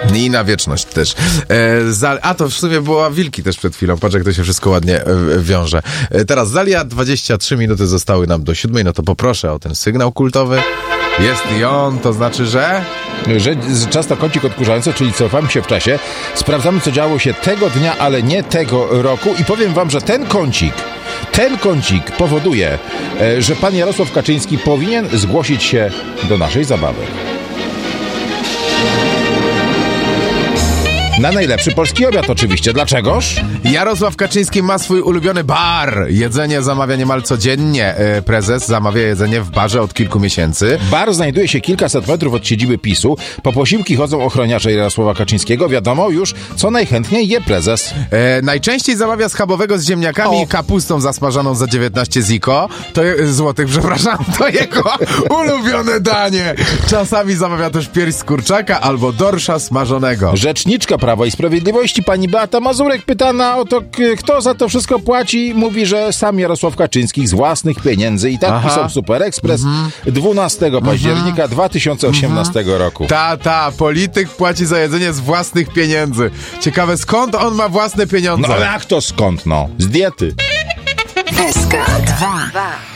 I na wieczność też. A to w sumie była Wilki też przed chwilą. Patrz, jak to się wszystko ładnie wiąże. Teraz Zalia, 23 minuty zostały nam do 7, no to poproszę o ten sygnał kultowy. Jest i on, to znaczy, że czas na kącik odkurzający, czyli cofamy się w czasie, sprawdzamy, co działo się tego dnia, ale nie tego roku i powiem wam, że ten kącik powoduje, że pan Jarosław Kaczyński powinien zgłosić się do naszej zabawy. Na najlepszy polski obiad oczywiście. Dlaczegoż? Jarosław Kaczyński ma swój ulubiony bar. Jedzenie zamawia niemal codziennie. Prezes zamawia jedzenie w barze od kilku miesięcy. Bar znajduje się kilkaset metrów od siedziby PiS-u. Po posiłki chodzą ochroniarze Jarosława Kaczyńskiego. Wiadomo już, co najchętniej je prezes. Najczęściej zamawia schabowego z ziemniakami i kapustą zasmażaną za 19 złotych, to jego ulubione danie. Czasami zamawia też pierś z kurczaka albo dorsza smażonego. Rzeczniczka Prawa i Sprawiedliwości, pani Beata Mazurek, pytana o to, kto za to wszystko płaci, mówi, że sam Jarosław Kaczyński z własnych pieniędzy. I tak pisał Super Express 12 października 2018 roku. Polityk płaci za jedzenie z własnych pieniędzy. Ciekawe, skąd on ma własne pieniądze? No jak to skąd, Z diety. SK2.